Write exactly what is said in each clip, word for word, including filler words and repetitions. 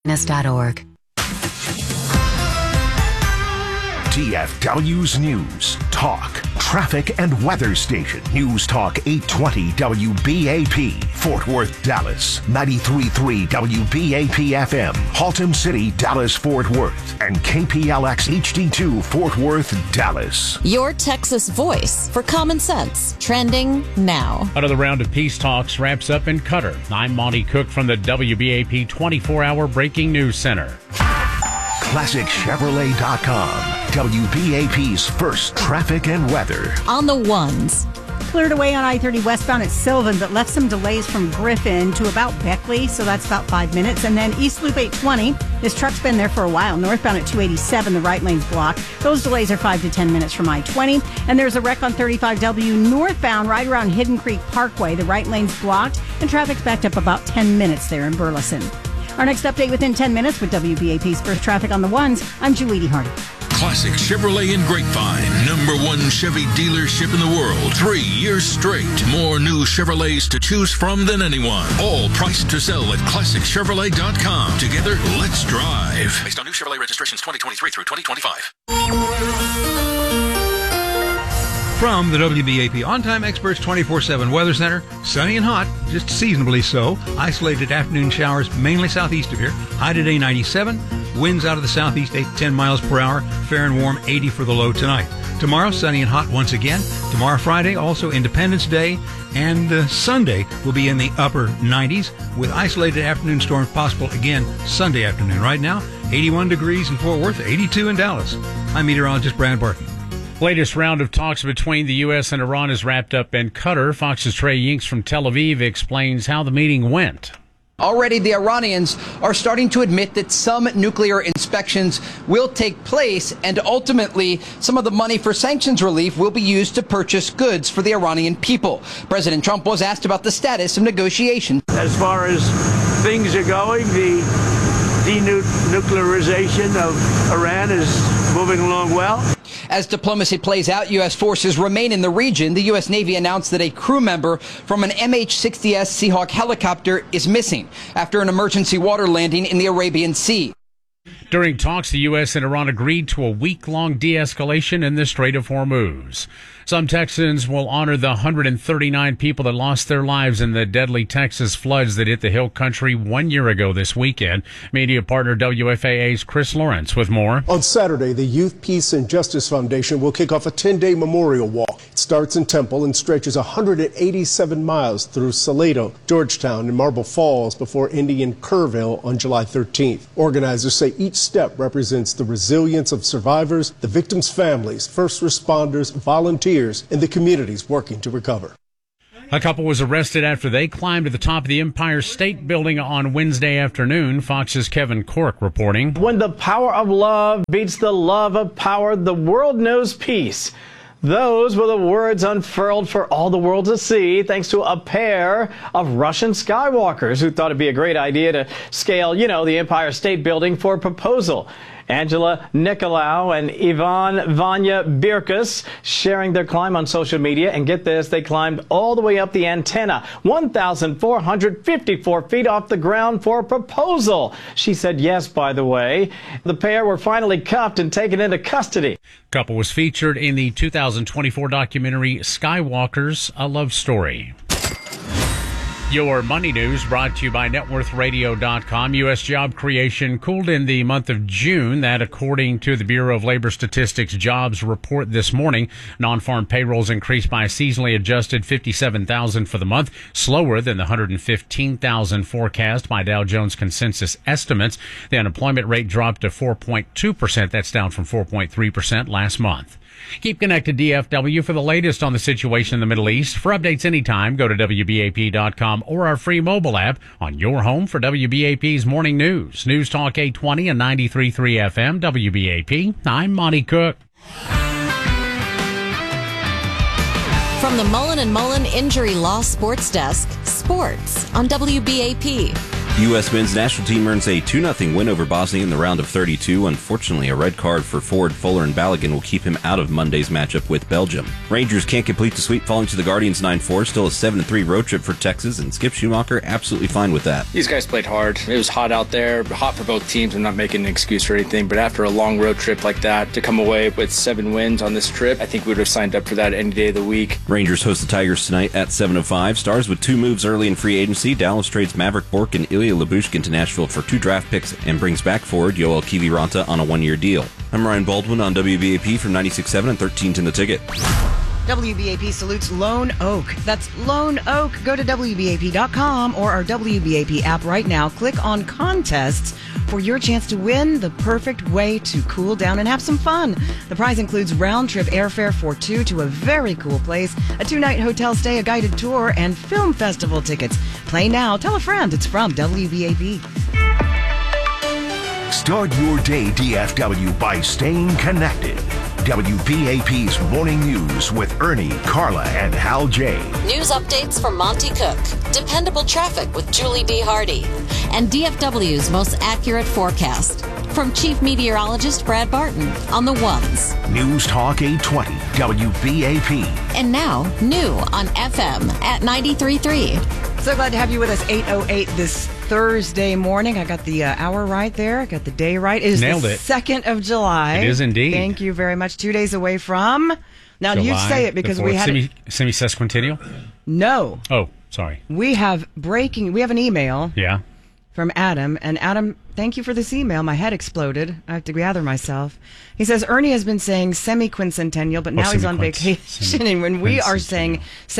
dot org. D F W's News, Talk, Traffic and Weather Station. News Talk eight twenty W B A P, Fort Worth, Dallas. ninety-three point three W B A P F M, Haltom City, Dallas, Fort Worth. And K P L X H D two, Fort Worth, Dallas. Your Texas voice for common sense. Trending now. Another round of peace talks wraps up in Qatar. I'm Monty Cook from the W B A P twenty-four hour Breaking News Center. Classic Chevrolet dot com. W B A P's first traffic and weather. On the ones. Cleared away on I thirty westbound at Sylvan, but left some delays from Griffin to about Beckley, so that's about five minutes. And then East Loop eight twenty, this truck's been there for a while. Northbound at two eighty-seven, the right lane's blocked. Those delays are five to ten minutes from I twenty. And there's a wreck on thirty-five W northbound right around Hidden Creek Parkway. The right lane's blocked, and traffic's backed up about ten minutes there in Burleson. Our next update within ten minutes with W B A P's first traffic on the ones. I'm Julie Hardy. Classic Chevrolet in Grapevine, number one Chevy dealership in the world. Three years straight. More new Chevrolets to choose from than anyone. All priced to sell at Classic Chevrolet dot com. Together, let's drive. Based on new Chevrolet registrations twenty twenty-three through twenty twenty-five. From the W B A P On-Time Experts twenty-four seven Weather Center, sunny and hot, just seasonably so. Isolated afternoon showers, mainly southeast of here. High today ninety-seven. Winds out of the southeast eight to ten miles per hour. Fair and warm eighty for the low tonight. Tomorrow, sunny and hot once again. Tomorrow, Friday, also Independence Day. And uh, Sunday will be in the upper nineties with isolated afternoon storms possible again Sunday afternoon. Right now, eighty-one degrees in Fort Worth, eighty-two in Dallas. I'm meteorologist Brad Barton. Latest round of talks between the U S and Iran is wrapped up in Qatar. Fox's Trey Yinks from Tel Aviv explains how the meeting went. Already, the Iranians are starting to admit that some nuclear inspections will take place, and ultimately, some of the money for sanctions relief will be used to purchase goods for the Iranian people. President Trump was asked about the status of negotiations. As far as things are going, the denuclearization of Iran is moving along well. As diplomacy plays out, U S forces remain in the region. The U S Navy announced that a crew member from an M H sixty S Seahawk helicopter is missing after an emergency water landing in the Arabian Sea. During talks, the U S and Iran agreed to a week-long de-escalation in the Strait of Hormuz. Some Texans will honor the one hundred thirty-nine people that lost their lives in the deadly Texas floods that hit the Hill Country one year ago this weekend. Media partner W F A A's Chris Lawrence with more. On Saturday, the Youth, Peace, and Justice Foundation will kick off a ten-day memorial walk. It starts in Temple and stretches one hundred eighty-seven miles through Salado, Georgetown, and Marble Falls before ending in Kerrville on July thirteenth. Organizers say each step represents the resilience of survivors, the victims' families, first responders, volunteers, and the communities working to recover. A couple was arrested after they climbed to the top of the Empire State Building on Wednesday afternoon. Fox's Kevin Cork reporting. When the power of love beats the love of power, the world knows peace. Those were the words unfurled for all the world to see, thanks to a pair of Russian skywalkers who thought it'd be a great idea to scale, you know, the Empire State Building for a proposal. Angela Nicolau and Ivan Vanya Birkus sharing their climb on social media. And get this, they climbed all the way up the antenna, one thousand four hundred fifty-four feet off the ground for a proposal. She said yes, by the way. The pair were finally cuffed and taken into custody. Couple was featured in the two thousand twenty-four documentary Skywalkers, A Love Story. Your money news brought to you by net worth radio dot com. U S job creation cooled in the month of June. That, according to the Bureau of Labor Statistics jobs report this morning. Non-farm payrolls increased by a seasonally adjusted fifty-seven thousand for the month, slower than the one hundred fifteen thousand forecast by Dow Jones consensus estimates. The unemployment rate dropped to four point two percent. That's down from four point three percent last month. Keep connected D F W for the latest on the situation in the Middle East. For updates anytime, go to W B A P dot com or our free mobile app on your home for W B A P's morning news. News Talk eight twenty and ninety-three point three F M, W B A P. I'm Monty Cook. From the Mullen and Mullen Injury Law Sports Desk, sports on W B A P. U S men's national team earns a two nothing win over Bosnia in the round of thirty-two. Unfortunately, a red card for forward Fuller and Balogun will keep him out of Monday's matchup with Belgium. Rangers can't complete the sweep, falling to the Guardians nine four. Still a seven three road trip for Texas, and Skip Schumacher absolutely fine with that. These guys played hard. It was hot out there, hot for both teams. I'm not making an excuse or anything, but after a long road trip like that, to come away with seven wins on this trip, I think we would have signed up for that any day of the week. Rangers host the Tigers tonight at seven oh five. Stars with two moves early in free agency. Dallas trades Maverick Bourque and Ilya Lyubushkin to Nashville for two draft picks and brings back forward Yoel Kiviranta on a one-year deal. I'm Ryan Baldwin on W B A P from ninety-six point seven and thirteen ten The Ticket. W B A P salutes Lone Oak. That's Lone Oak. Go to W B A P dot com or our W B A P app right now. Click on contests for your chance to win the perfect way to cool down and have some fun. The prize includes round-trip airfare for two to a very cool place, a two-night hotel stay, a guided tour, and film festival tickets. Play now. Tell a friend. It's from W B A P. Start your day, D F W, by staying connected. W B A P's Morning News with Ernie, Carla, and Hal J. News updates from Monty Cook, dependable traffic with Julie D. Hardy, and D F W's most accurate forecast from Chief Meteorologist Brad Barton on the ones. News Talk eight twenty, W B A P. And now, new on F M at ninety-three point three. So glad to have you with us, eight oh eight this Thursday morning. I got the uh, hour right there. I got the day right. It is Nailed the it. second of July. It is indeed. Thank you very much. Two days away from... Now, you say it because we had... Semi, semi-sesquicentennial? No. Oh, sorry. We have breaking... We have an email. Yeah. From Adam. And Adam, thank you for this email. My head exploded. I have to gather myself. He says, Ernie has been saying semi-quincentennial, but now oh, he's on vacation. And when we are saying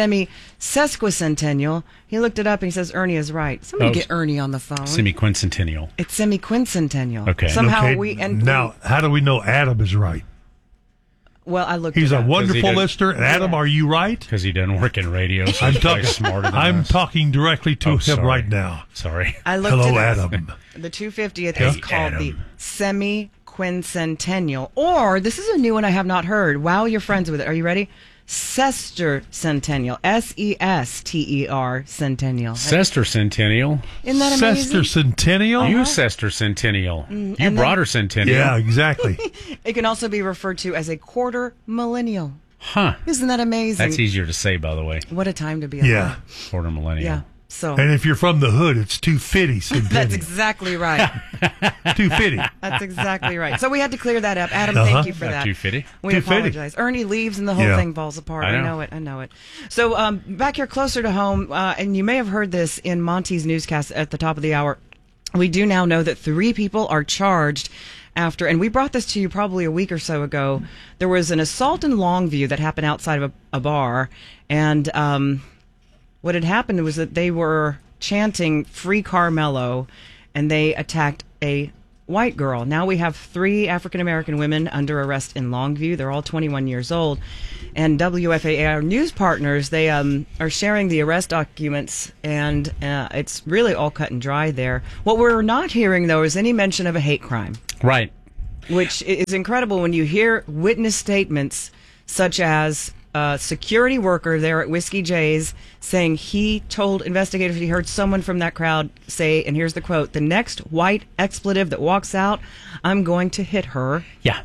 semi-sesquicentennial, he looked it up and he says, Ernie is right. Somebody Oh, get Ernie on the phone. Semi-quincentennial. It's semi-quincentennial. Okay. Somehow Okay, we... and now, how do we know Adam is right? Well, I looked He's it a up. wonderful listener. And Adam, Yeah. are you right? Because he doesn't work in radio, so I'm he's probably talking, smarter than I'm us. talking directly to Oh, him sorry. right now. Sorry. I looked Hello, it up. Adam. The two hundred fiftieth Hey, is called Adam. the semi-quincentennial. Or, this is a new one I have not heard. Wow, you're friends with it. Are you ready? Sester-centennial. S E S T E R centennial. Sester-centennial. Isn't that amazing? Sester-centennial? You Sester-centennial. Mm, you and brought then- her centennial. Yeah, exactly. It can also be referred to as a quarter millennial. Huh. Isn't that amazing? That's easier to say, by the way. What a time to be alive. Yeah. Quarter millennial. Yeah. So And if you're from the hood, it's two fifty that's centennial. exactly right. two fifty. That's exactly right. So we had to clear that up. Adam, Uh-huh. thank you for About that. two fifty. We two fifty. apologize. Ernie leaves and the whole Yeah. thing falls apart. I I know. know. it. I know it. So um, back here closer to home, uh, and you may have heard this in Monty's newscast at the top of the hour. We do now know that three people are charged after, and we brought this to you probably a week or so ago. There was an assault in Longview that happened outside of a, a bar, and um, what had happened was that they were chanting "Free Carmelo," and they attacked a white girl. Now we have three African American women under arrest in Longview. They're all twenty-one years old. And W F A A, our news partners, they um, are sharing the arrest documents, and uh, it's really all cut and dry there. What we're not hearing, though, is any mention of a hate crime, Right. which is incredible when you hear witness statements such as a security worker there at Whiskey J's saying he told investigators he heard someone from that crowd say, and here's the quote, "The next white expletive that walks out, I'm going to hit her." Yeah.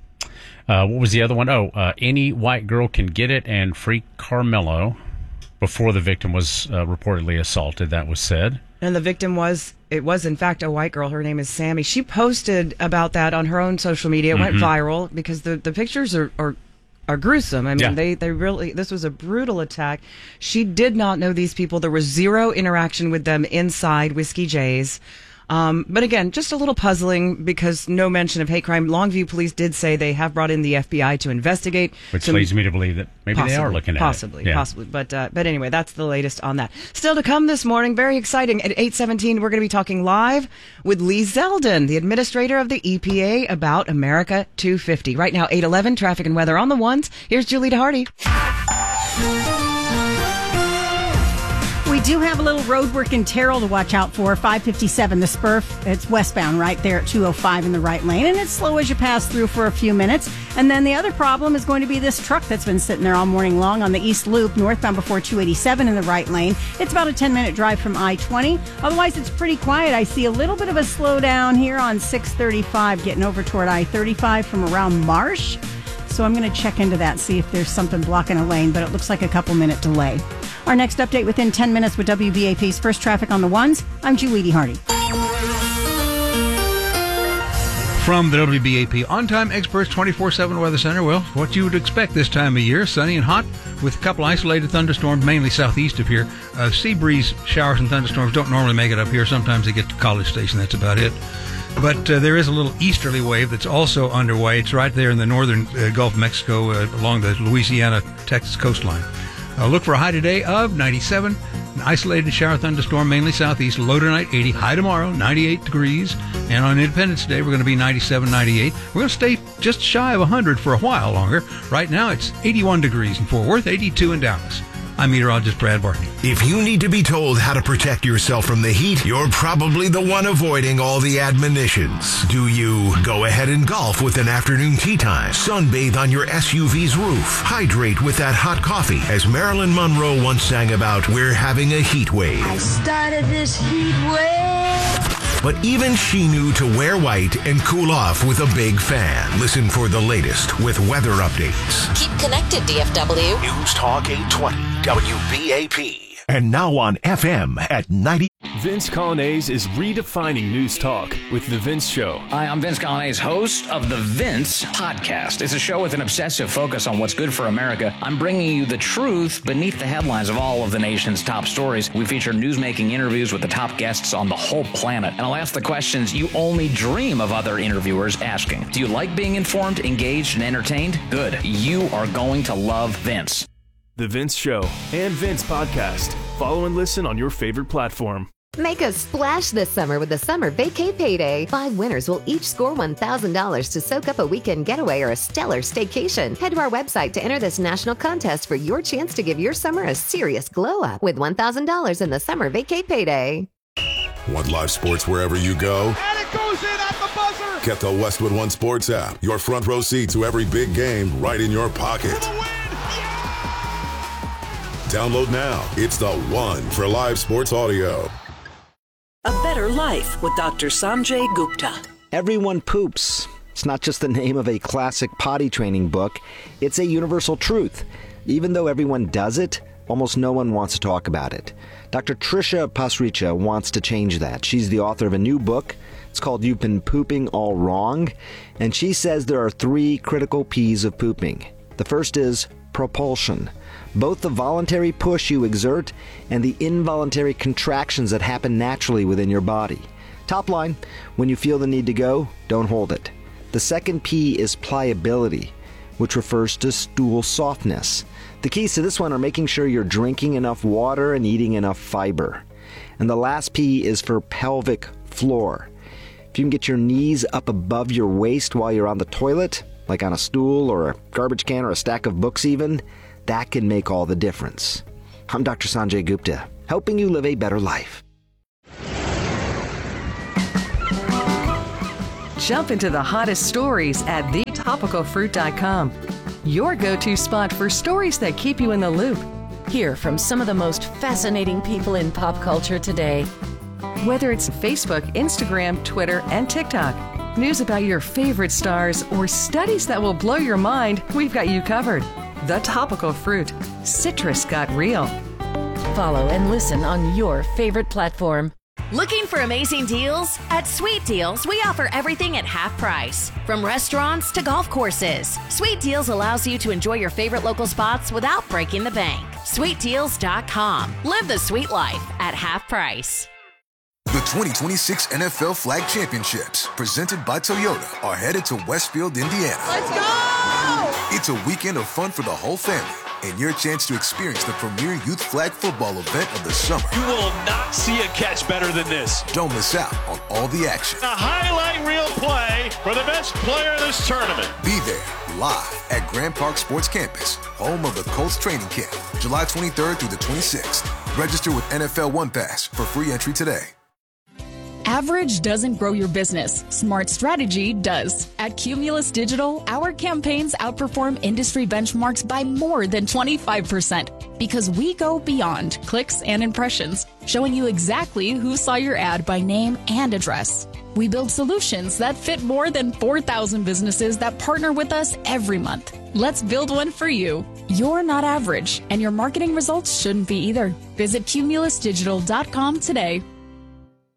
Uh, what was the other one? Oh, uh, any white girl can get it, and free Carmelo. Before the victim was uh, reportedly assaulted, that was said. And the victim was, it was in fact a white girl. Her name is Sammy. She posted about that on her own social media. It went Mhm. viral because the, the pictures are, are are gruesome. I mean, Yeah. they, they really, this was a brutal attack. She did not know these people. There was zero interaction with them inside Whiskey J's. Um, but again, just a little puzzling because no mention of hate crime. Longview police did say they have brought in the F B I to investigate. Which some- leads me to believe that maybe they are Possibly, looking at possibly, it. Yeah. Possibly, But uh, but anyway, that's the latest on that. Still to come this morning, very exciting. At eight seventeen, we're going to be talking live with Lee Zeldin, the administrator of the E P A, about America two fifty. Right now, eight eleven, traffic and weather on the ones. Here's Julie DeHardy. We do have a little road work in Terrell to watch out for. five fifty-seven, the spur, it's westbound right there at two oh five in the right lane, and it's slow as you pass through for a few minutes. And then the other problem is going to be this truck that's been sitting there all morning long on the East Loop, northbound before two eighty-seven in the right lane. It's about a ten-minute drive from I twenty. Otherwise, it's pretty quiet. I see a little bit of a slowdown here on six thirty-five, getting over toward I thirty-five from around Marsh. So I'm going to check into that, see if there's something blocking a lane, but it looks like a couple minute delay. Our next update within ten minutes with W B A P's First Traffic on the Ones. I'm Julie Hardy. From the W B A P On-Time Experts twenty-four seven Weather Center, well, what you would expect this time of year, sunny and hot with a couple isolated thunderstorms, mainly southeast of here. Uh, sea breeze showers and thunderstorms don't normally make it up here. Sometimes they get to College Station, that's about it. But uh, there is a little easterly wave that's also underway. It's right there in the northern uh, Gulf of Mexico uh, along the Louisiana-Texas coastline. Uh, look for a high today of ninety-seven. An isolated shower thunderstorm, mainly southeast. Low tonight, eighty. High tomorrow, ninety-eight degrees. And on Independence Day, we're going to be ninety-seven, ninety-eight. We're going to stay just shy of one hundred for a while longer. Right now, it's eighty-one degrees in Fort Worth, eighty-two in Dallas. I'm meteorologist Brad Barton. If you need to be told how to protect yourself from the heat, you're probably the one avoiding all the admonitions. Do you go ahead and golf with an afternoon tea time? Sunbathe on your S U V's roof? Hydrate with that hot coffee? As Marilyn Monroe once sang about, we're having a heat wave. I started this heat wave. But even she knew to wear white and cool off with a big fan. Listen for the latest with weather updates. Keep connected, D F W. News Talk eight twenty W B A P. And now on F M at ninety. Vince Colonnese is redefining news talk with The Vince Show. Hi, I'm Vince Colonnese, host of The Vince Podcast. It's a show with an obsessive focus on what's good for America. I'm bringing you the truth beneath the headlines of all of the nation's top stories. We feature newsmaking interviews with the top guests on the whole planet. And I'll ask the questions you only dream of other interviewers asking. Do you like being informed, engaged, and entertained? Good. You are going to love Vince. The Vince Show and Vince Podcast. Follow and listen on your favorite platform. Make a splash this summer with the Summer Vacay Payday. Five winners will each score one thousand dollars to soak up a weekend getaway or a stellar staycation. Head to our website to enter this national contest for your chance to give your summer a serious glow-up with one thousand dollars in the Summer Vacay Payday. Want live sports wherever you go? And it goes in at the buzzer! Get the Westwood One Sports app. Your front row seat to every big game right in your pocket. Download now. It's the one for live sports audio. A Better Life with Doctor Sanjay Gupta. Everyone poops. It's not just the name of a classic potty training book. It's a universal truth. Even though everyone does it, almost no one wants to talk about it. Doctor Trisha Pasricha wants to change that. She's the author of a new book. It's called You've Been Pooping All Wrong. And she says there are three critical P's of pooping. The first is propulsion. Both the voluntary push you exert and the involuntary contractions that happen naturally within your body. Top line, when you feel the need to go, don't hold it. The second P is pliability, which refers to stool softness. The keys to this one are making sure you're drinking enough water and eating enough fiber. And the last P is for pelvic floor. If you can get your knees up above your waist while you're on the toilet, like on a stool or a garbage can or a stack of books even, that can make all the difference. I'm Doctor Sanjay Gupta, helping you live a better life. Jump into the hottest stories at the topical fruit dot com. Your go-to spot for stories that keep you in the loop. Hear from some of the most fascinating people in pop culture today. Whether it's Facebook, Instagram, Twitter, and TikTok, news about your favorite stars, or studies that will blow your mind, we've got you covered. The Topical Fruit. Citrus got real. Follow and listen on your favorite platform. Looking for amazing deals? At Sweet Deals, we offer everything at half price. From restaurants to golf courses, Sweet Deals allows you to enjoy your favorite local spots without breaking the bank. sweet deals dot com. Live the sweet life at half price. The twenty twenty-six N F L Flag Championships, presented by Toyota, are headed to Westfield, Indiana. Let's go! It's a weekend of fun for the whole family, and your chance to experience the premier youth flag football event of the summer. You will not see a catch better than this. Don't miss out on all the action. A highlight reel play for the best player of this tournament. Be there live at Grand Park Sports Campus, home of the Colts training camp, July twenty-third through the twenty-sixth. Register with N F L One Pass for free entry today. Average doesn't grow your business. Smart strategy does. At Cumulus Digital, our campaigns outperform industry benchmarks by more than twenty-five percent because we go beyond clicks and impressions, showing you exactly who saw your ad by name and address. We build solutions that fit more than four thousand businesses that partner with us every month. Let's build one for you. You're not average, and your marketing results shouldn't be either. Visit cumulus digital dot com today.